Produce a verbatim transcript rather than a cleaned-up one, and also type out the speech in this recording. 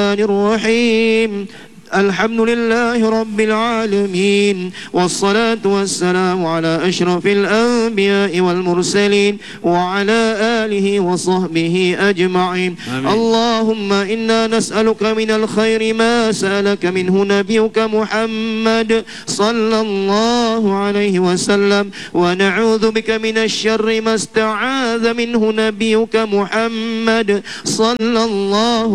الرحمن الرحيم. الحمد لله رب العالمين، والصلاة والسلام على أشرف الأنبياء والمرسلين وعلى آله وصحبه أجمعين. آمين. اللهم إنا نسألك من الخير ما سألك منه نبيك محمد صلى الله عليه وسلم، ونعوذ بك من الشر ما استعاذ منه نبيك محمد صلى الله